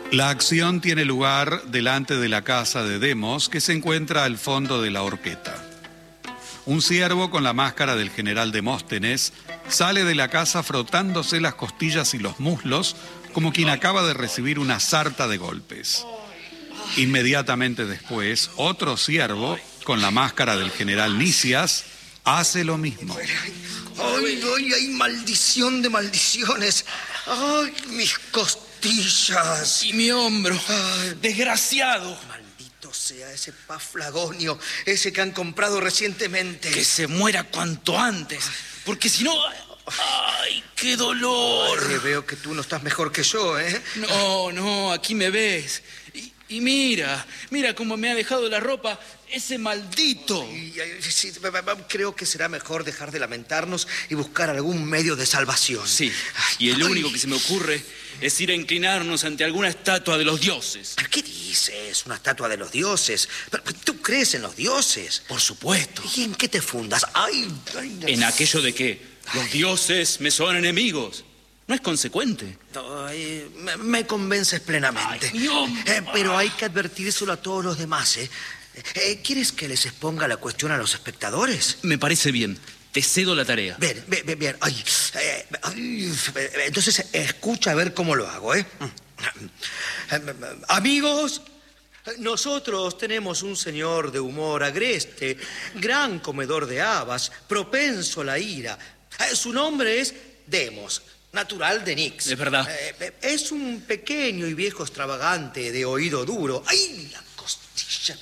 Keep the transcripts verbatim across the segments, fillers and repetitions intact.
La acción tiene lugar delante de la casa de Demos, que se encuentra al fondo de la horqueta. Un ciervo con la máscara del general Demóstenes sale de la casa frotándose las costillas y los muslos como quien acaba de recibir una sarta de golpes. Inmediatamente después, otro ciervo con la máscara del general Nicias hace lo mismo. ¡Ay, ay, ay! ¡Maldición de maldiciones! ¡Ay, mis costillas! Y mi hombro. Ay, desgraciado. Maldito sea ese Paflagonio, ese que han comprado recientemente. Que se muera cuanto antes, porque si no... ¡Ay, qué dolor! Ay, veo que tú no estás mejor que yo, ¿eh? No, no, aquí me ves. Y, y mira, mira cómo me ha dejado la ropa ese maldito. Ay, ay, sí, creo que será mejor dejar de lamentarnos y buscar algún medio de salvación. Sí, y el único que se me ocurre es ir a inclinarnos ante alguna estatua de los dioses. ¿Qué dices? ¿Una estatua de los dioses? ¿Tú crees en los dioses? Por supuesto. ¿Y en qué te fundas? Ay, ay, en aquello de que los dioses me son enemigos. ¿No es consecuente? Ay, me, me convences plenamente. Ay, eh, pero hay que advertírselo a todos los demás, ¿eh? Eh, ¿Quieres que les exponga la cuestión a los espectadores? Me parece bien. Te cedo la tarea. Bien, bien, bien. Ay, eh, ay, entonces, escucha a ver cómo lo hago, ¿eh? Amigos, nosotros tenemos un señor de humor agreste, gran comedor de habas, propenso a la ira. Su nombre es Demos, natural de Nix. Es verdad. Eh, es un pequeño y viejo extravagante de oído duro. ¡Ay, la costilla!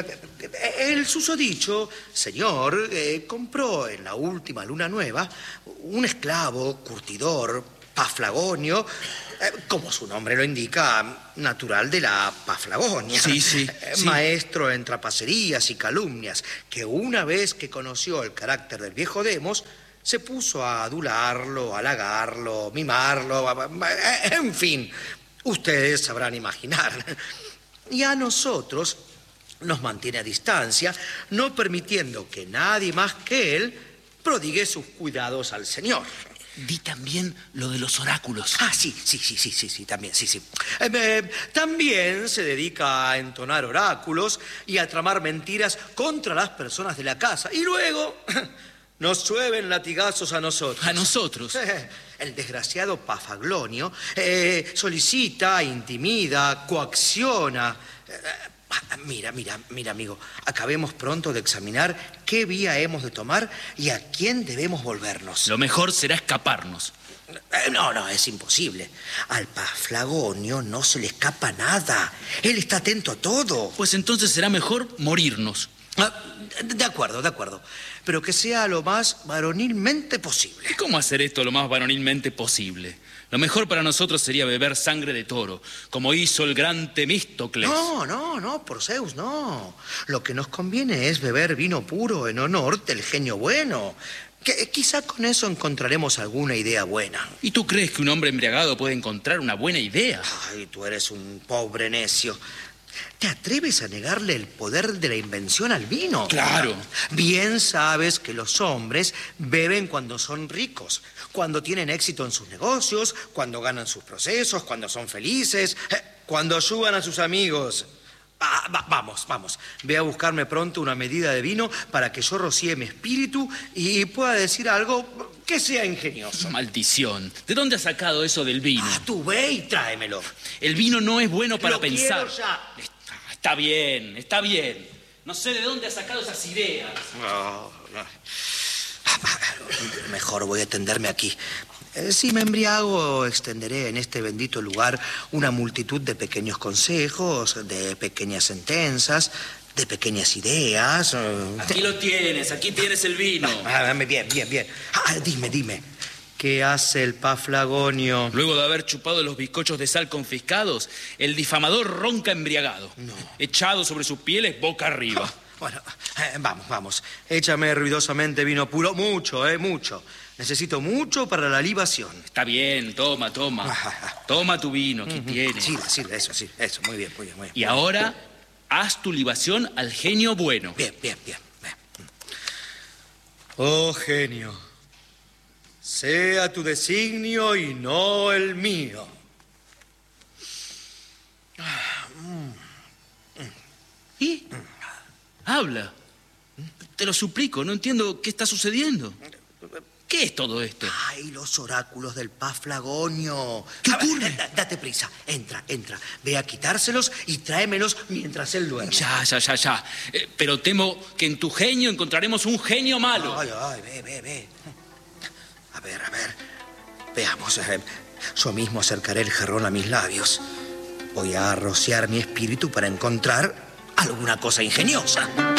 El susodicho señor eh, compró en la última luna nueva un esclavo curtidor, Paflagonio, eh, como su nombre lo indica, natural de la Paflagonia. Sí, sí, eh, sí. Maestro en trapacerías y calumnias, que una vez que conoció el carácter del viejo Demos, se puso a adularlo, halagarlo, mimarlo, en fin, ustedes sabrán imaginar. Y a nosotros nos mantiene a distancia, no permitiendo que nadie más que él prodigue sus cuidados al señor. Di también lo de los oráculos. Ah, sí, sí, sí, sí, sí, sí, también, sí, sí. Eh, eh, también se dedica a entonar oráculos y a tramar mentiras contra las personas de la casa. Y luego... nos llueven latigazos a nosotros. ¿A nosotros? Eh, el desgraciado Pafaglonio eh, solicita, intimida, coacciona. Eh, mira, mira, mira, amigo. Acabemos pronto de examinar qué vía hemos de tomar y a quién debemos volvernos. Lo mejor será escaparnos. Eh, no, no, es imposible. Al Paflagonio no se le escapa nada. Él está atento a todo. Pues entonces será mejor morirnos. Ah, de acuerdo, de acuerdo. Pero que sea lo más varonilmente posible. ¿Y cómo hacer esto lo más varonilmente posible? Lo mejor para nosotros sería beber sangre de toro, como hizo el gran Temístocles. No, no, no, por Zeus, no. Lo que nos conviene es beber vino puro en honor del genio bueno. Que quizá con eso encontraremos alguna idea buena. ¿Y tú crees que un hombre embriagado puede encontrar una buena idea? Ay, tú eres un pobre necio. ¿Te atreves a negarle el poder de la invención al vino? Claro. Bien sabes que los hombres beben cuando son ricos, cuando tienen éxito en sus negocios, cuando ganan sus procesos, cuando son felices, eh, cuando ayudan a sus amigos. Ah, va, vamos, vamos. Ve a buscarme pronto una medida de vino para que yo rocíe mi espíritu y pueda decir algo que sea ingenioso. Maldición. ¿De dónde has sacado eso del vino? Ah, tú ve y tráemelo. El vino no es bueno para Lo pensar. quiero ya. Está, está bien, está bien. No sé de dónde has sacado esas ideas. No, no. Mejor voy a tenderme aquí. Si me embriago, extenderé en este bendito lugar una multitud de pequeños consejos, de pequeñas sentencias, de pequeñas ideas. Aquí lo tienes, aquí tienes el vino. Ah, bien, bien, bien. Ah, dime, dime. ¿Qué hace el Paflagonio? Luego de haber chupado los bizcochos de sal confiscados, el difamador ronca embriagado, No. echado sobre sus pieles boca arriba. Oh, bueno, eh, vamos, vamos. Échame ruidosamente vino puro. Mucho, eh, mucho. Necesito mucho para la libación. Está bien, toma, toma. Toma tu vino, aquí tienes. Sí, sí, eso, sí, eso. Muy bien, muy bien, muy bien. Y ahora, haz tu libación al genio bueno. Bien, bien, bien, bien. Oh, genio, sea tu designio y no el mío. ¿Y? Habla. Te lo suplico, no entiendo qué está sucediendo. ¿Qué es todo esto? Ay, los oráculos del Paflagonio. ¿Qué A ver, ocurre? da- date prisa. Entra, entra. Ve a quitárselos y tráemelos mientras él duerme. Ya, ya, ya, ya. Eh, pero temo que en tu genio encontraremos un genio malo. Ay, ay, ve, ve, ve. A ver, a ver. Veamos. eh, Yo mismo acercaré el jarrón a mis labios. Voy a rociar mi espíritu para encontrar alguna cosa ingeniosa.